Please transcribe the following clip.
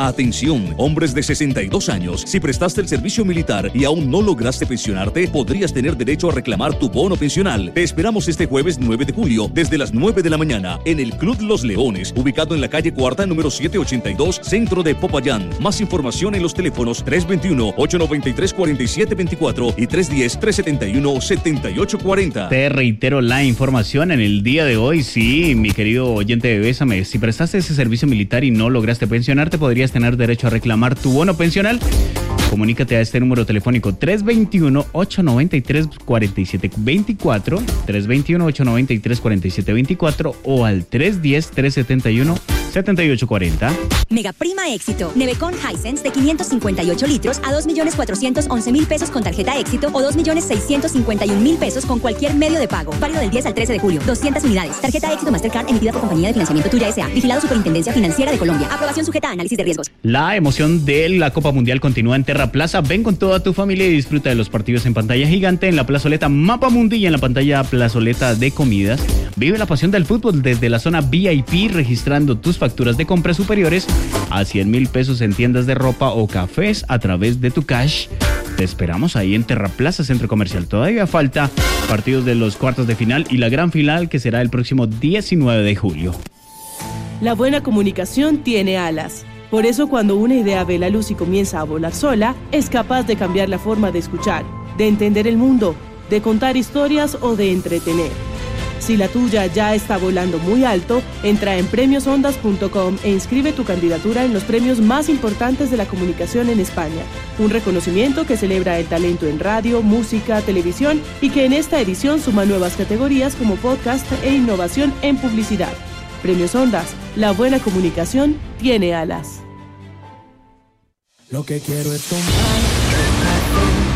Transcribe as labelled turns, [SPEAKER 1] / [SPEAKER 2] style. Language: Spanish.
[SPEAKER 1] Atención, hombres de 62 años, si prestaste el servicio militar y aún no lograste pensionarte, podrías tener derecho a reclamar tu bono pensional. Te esperamos este jueves 9 de julio, desde las 9 de la mañana, en el Club Los Leones, ubicado en la calle Cuarta, número 782, centro de Popayán. Más información en los teléfonos 321-893-4724 y 310-371-7840.
[SPEAKER 2] Te reitero la información en el día de hoy. Sí, mi querido oyente de Bésame, si prestaste ese servicio militar y no lograste pensionarte, podrías tener derecho a reclamar tu bono pensional. Comunícate a este número telefónico 321-893-4724, 321-893-4724 o al 310-371-7840.
[SPEAKER 3] Mega Prima Éxito. Nevecon Hisense de 558 litros a 2.411.000 pesos con tarjeta Éxito o 2.651.000 pesos con cualquier medio de pago. Válido del 10 al 13 de julio. 200 unidades. Tarjeta Éxito Mastercard emitida por Compañía de Financiamiento Tuya S.A. Vigilado Superintendencia Financiera de Colombia. Aprobación sujeta a análisis de riesgos.
[SPEAKER 2] La emoción de la Copa Mundial continúa en Terra Plaza. Ven con toda tu familia y disfruta de los partidos en pantalla gigante, en la plazoleta Mapa Mundi y en la pantalla plazoleta de comidas. Vive la pasión del fútbol desde la zona VIP, registrando tus facturas de compra superiores a 100.000 pesos en tiendas de ropa o cafés a través de tu cash. Te esperamos ahí en Terra Plaza Centro Comercial. Todavía falta partidos de los cuartos de final y la gran final, que será el próximo 19 de julio.
[SPEAKER 4] La buena comunicación tiene alas. Por eso, cuando una idea ve la luz y comienza a volar sola, es capaz de cambiar la forma de escuchar, de entender el mundo, de contar historias o de entretener. Si la tuya ya está volando muy alto, entra en premiosondas.com e inscribe tu candidatura en los premios más importantes de la comunicación en España. Un reconocimiento que celebra el talento en radio, música, televisión y que en esta edición suma nuevas categorías como podcast e innovación en publicidad. Premios Ondas, la buena comunicación tiene alas.
[SPEAKER 5] Lo que quiero es tomar